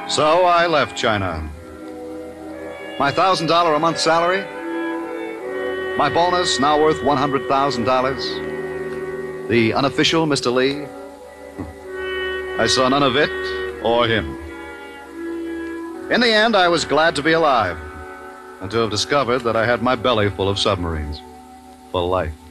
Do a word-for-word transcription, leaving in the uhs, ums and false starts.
So I left China. My one thousand dollars a month salary, my bonus now worth one hundred thousand dollars. The unofficial Mister Lee, I saw none of it or him. In the end, I was glad to be alive and to have discovered that I had my belly full of submarines for life.